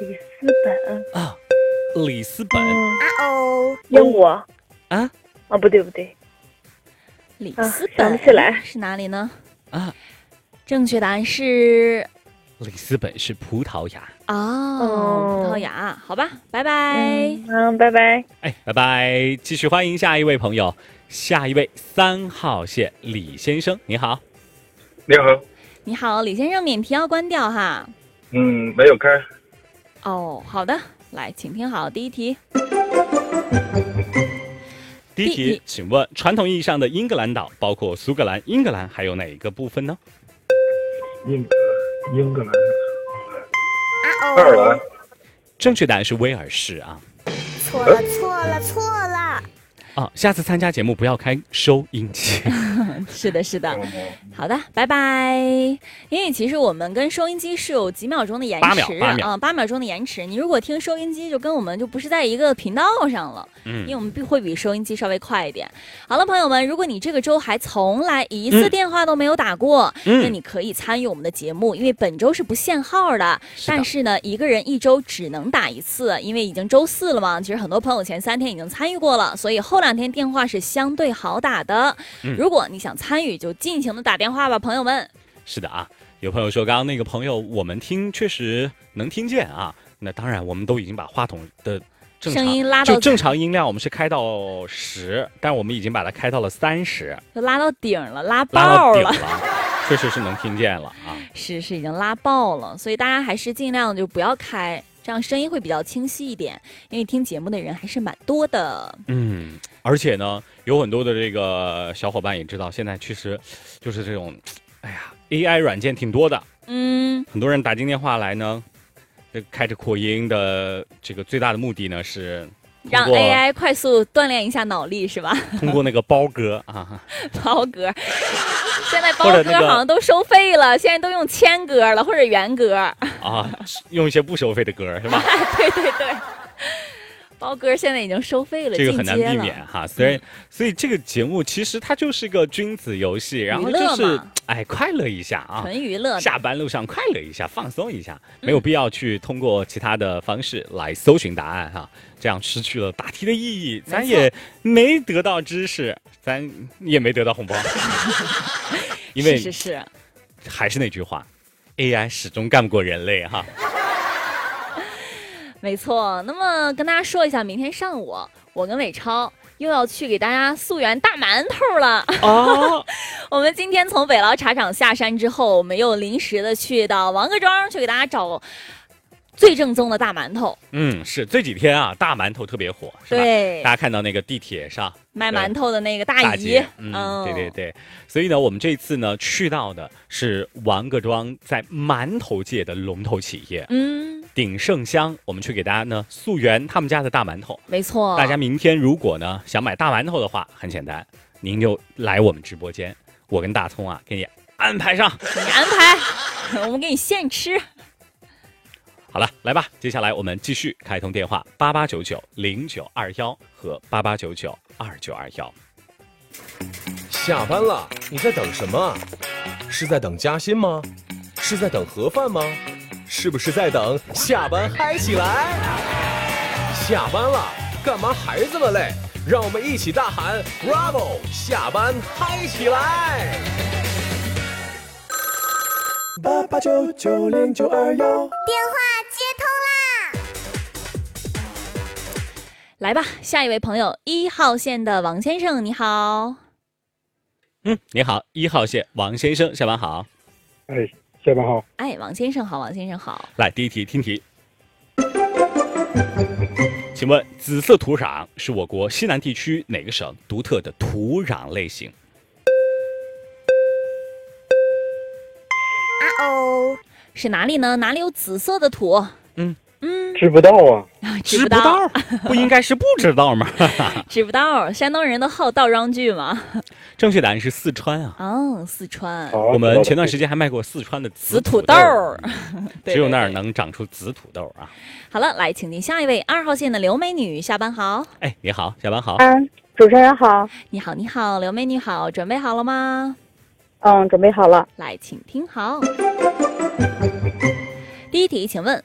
里斯本啊，里斯本英国啊？ 哦，不对， 里斯本、 想不起来是哪里呢？ 啊， 正确答案是里斯本是葡萄牙。 葡萄牙。好吧，拜拜。 拜拜。 哎，拜拜！继续欢迎下一位朋友，下一位3号线李先生，你好。 你好。 你好，李先生，免提要关掉哈。 没有开。 哦，好的，来，请听好第一题。 第一题，请问传统意义上的英格兰岛包括苏格兰、英格兰还有哪一个部分呢？ 英格兰、爱尔兰。 正确答案是威尔士啊。 错了。 啊，下次参加节目不要开收音机。 是的，好的，拜拜。因为其实我们跟收音机是有几秒钟的延迟，8秒钟的延迟。你如果听收音机，就跟我们就不是在一个频道上了，因为我们会比收音机稍微快一点。好了，朋友们，如果你这个周还从来一次电话都没有打过，那你可以参与我们的节目，因为本周是不限号的。但是呢，一个人一周只能打一次，因为已经周4了嘛。其实很多朋友前3天已经参与过了，所以后2天电话是相对好打的。如果你想参与，就尽情的打电话吧，朋友们。 是的啊，有朋友说刚刚那个朋友我们听确实能听见啊，那当然我们都已经把话筒的声音拉到正常音量，我们是开到10，但我们已经把它开到了30， 就拉到顶了，拉爆了， 确实是能听见了啊。 是已经拉爆了，所以大家还是尽量就不要开，这样声音会比较清晰一点，因为听节目的人还是蛮多的。 而且呢，有很多的这个小伙伴也知道，现在确实就是这种，AI 软件挺多的。很多人打进电话来呢，开着扩音的这个最大的目的呢是让 AI 快速锻炼一下脑力，是吧？ 通过那个包歌啊， 包歌。现在包歌好像都收费了，现在都用千歌了或者原歌啊，用一些不收费的歌是吧？ 对，包歌现在已经收费了， 这个很难避免哈。所以这个节目其实它就是个君子游戏，然后就是快乐一下啊， 纯娱乐， 下班路上快乐一下，放松一下，没有必要去通过其他的方式来搜寻答案哈，这样失去了答题的意义，咱也没得到知识，咱也没得到红包。因为是， 还是那句话 ，AI 始终干不过人类哈。 没错，那么跟大家说一下，明天上午我跟伟超又要去给大家溯源大馒头了。我们今天从北劳茶厂下山之后，我们又临时的去到王各庄去给大家找最正宗的大馒头。 是这几天啊，大馒头特别火，是吧？ 对， 大家看到那个地铁上卖馒头的那个大姨， 对，所以呢，我们这次呢去到的是王各庄在馒头界的龙头企业，鼎盛香，我们去给大家呢溯源他们家的大馒头。 没错， 大家明天如果呢想买大馒头的话，很简单，您就来我们直播间，我跟大葱啊给你安排上， 我们给你现吃。 好了，来吧，接下来我们继续开通电话88990921和88992921。 下班了，你在等什么？是在等加薪吗？是在等盒饭吗？是不是在等下班嗨起来？下班了，干嘛还这么累？让我们一起大喊 Bravo！ 下班嗨起来！88990921， 电话接通啦！ 来吧，下一位朋友，1号线的王先生，你好。 你好，1号线王先生，下班好。 下班好。 王先生好，王先生好。 来，第一题，听题。请问，紫色土壤是我国西南地区哪个省独特的土壤类型？ 是哪里呢？哪里有紫色的土？ 知不道啊。 知不道， 不应该是不知道吗？ 知不道，山东人都好倒装句嘛。 正确答案是四川啊。 四川。 我们前段时间还卖过四川的紫土豆，只有那儿能长出紫土豆啊。 好了，来，请进下一位2号线的刘美女，下班好。 你好，下班好。 主持人好。 你好，你好，刘美女好，准备好了吗？ 准备好了。 来，请听好。第一题，请问